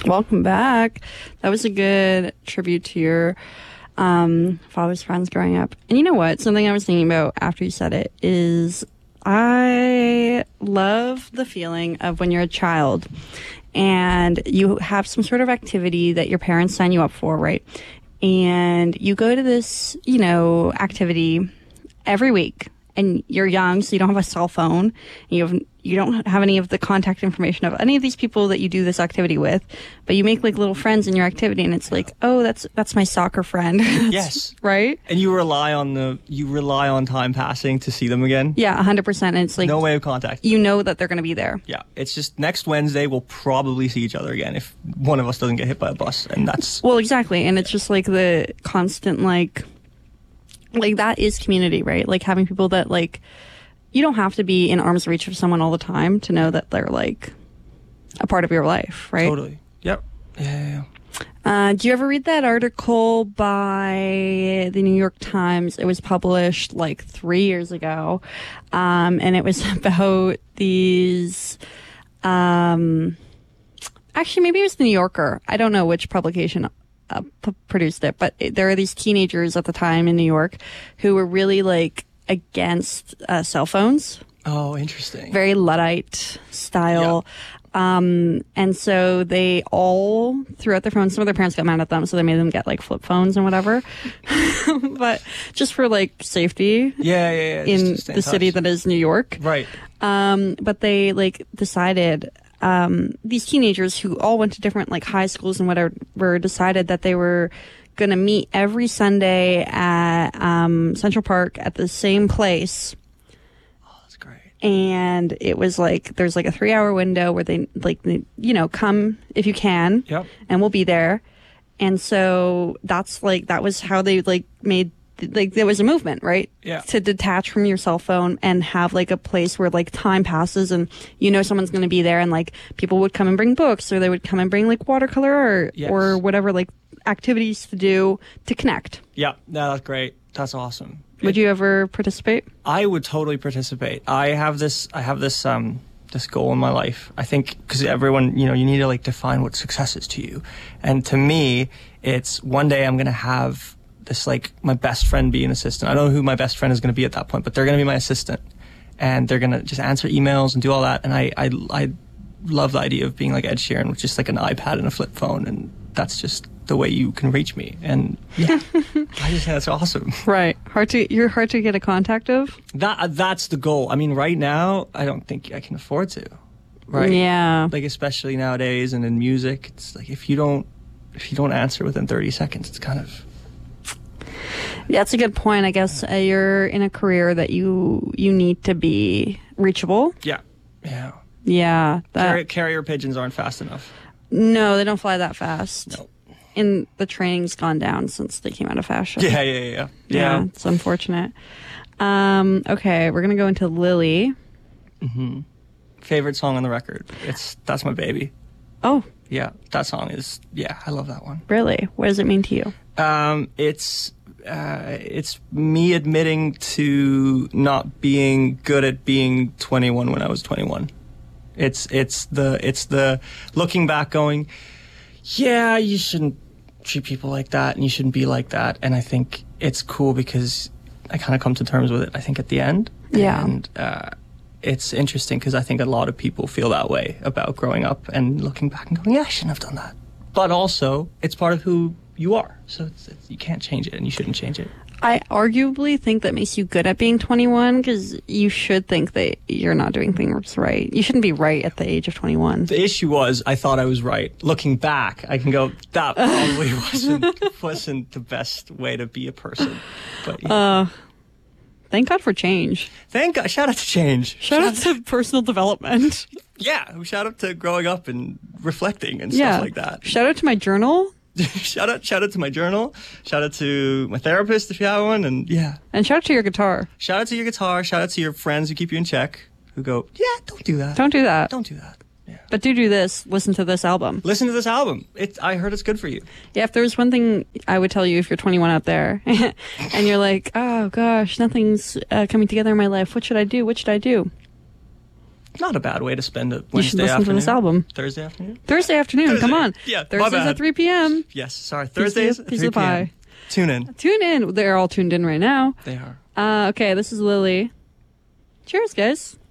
Welcome back. That was a good tribute to your father's friends growing up. And you know what? Something I was thinking about after you said it is I love the feeling of when you're a child and you have some sort of activity that your parents sign you up for, right? And you go to this, activity every week. And you're young, so you don't have a cell phone. And you don't have any of the contact information of any of these people that you do this activity with. But you make like little friends in your activity, and it's like, oh, that's my soccer friend. Yes, right. And you rely on time passing to see them again. Yeah, 100%. And it's like no way of contact. You know that they're going to be there. Yeah, it's just next Wednesday we'll probably see each other again if one of us doesn't get hit by a bus, and that's well, exactly. And it's just like the constant like that is community, right? Like having people that like, you don't have to be in arm's reach of someone all the time to know that they're like a part of your life, right? Totally. Yep. Yeah. Do you ever read that article by the New York Times? It was published like 3 years ago. And it was about these, actually maybe it was the New Yorker. I don't know which publication produced it, but there are these teenagers at the time in New York who were really like against cell phones. Oh, interesting. Very Luddite style. Yeah. And so they all threw out their phones. Some of their parents got mad at them, so they made them get like flip phones and whatever. But just for like safety. Yeah. In the city that is New York. Right. But they like decided, these teenagers who all went to different like high schools and whatever decided that they were going to meet every Sunday at Central Park at the same place. Oh, that's great. And it was like there's like a 3-hour window where they like come if you can. Yep. And we'll be there. And so that was how they like made. Like there was a movement, right? Yeah. To detach from your cell phone and have like a place where like time passes and someone's going to be there, and like people would come and bring books, or they would come and bring like watercolor art. Yes. Or whatever like activities to do to connect. Yeah, no, that's great. That's awesome. Would you ever participate? I would totally participate. I have this goal in my life. I think because everyone, you need to like define what success is to you. And to me, it's one day I'm going to have this like my best friend be an assistant. I don't know who my best friend is going to be at that point, but they're going to be my assistant, and they're going to just answer emails and do all that. And I love the idea of being like Ed Sheeran with just like an iPad and a flip phone, and that's just the way you can reach me. And yeah, I just think that's awesome. Right. You're hard to get a contact of? That's the goal. I mean, right now, I don't think I can afford to. Right. Yeah. Like especially nowadays and in music, it's like if you don't answer within 30 seconds, it's kind of. Yeah, that's a good point. I guess you're in a career that you need to be reachable. Yeah. Yeah. Carrier pigeons aren't fast enough. No, they don't fly that fast. No. And the training's gone down since they came out of fashion. Yeah. It's unfortunate. Okay, we're gonna go into Lily. Mm-hmm. Favorite song on the record? That's my baby. Oh. Yeah, that song is. Yeah, I love that one. Really? What does it mean to you? It's me admitting to not being good at being 21 when I was 21. It's the looking back going, yeah, you shouldn't treat people like that and you shouldn't be like that. And I think it's cool because I kind of come to terms with it, I think, at the end. Yeah. And it's interesting because I think a lot of people feel that way about growing up and looking back and going, yeah, I shouldn't have done that. But also, it's part of who you are. So you can't change it and you shouldn't change it. I arguably think that makes you good at being 21 because you should think that you're not doing things right. You shouldn't be right at the age of 21. The issue was I thought I was right. Looking back, I can go, that probably wasn't the best way to be a person. But thank God for change. Thank God. Shout out to change. Shout out to personal development. Yeah. Shout out to growing up and reflecting and stuff like that. Shout out to my journal. shout out to my journal. Shout out to my therapist if you have one, and yeah. And shout out to your guitar. Shout out to your guitar. Shout out to your friends who keep you in check, who go, yeah, don't do that. Don't do that. Don't do that. Yeah. But do this. Listen to this album. Listen to this album. I heard it's good for you. Yeah, if there was one thing I would tell you if you're 21 out there and you're like, oh gosh, nothing's coming together in my life. What should I do? not a bad way to spend a You should Wednesday listen afternoon. to this album. Thursday afternoon? Thursday afternoon, come on. Yeah, my Thursdays bad. at 3 p.m. Yes, sorry. Thursdays at piece 3 of the pie. p.m. Tune in. Tune in. They're all tuned in right now. They are. Okay, this is Lily. Cheers, guys.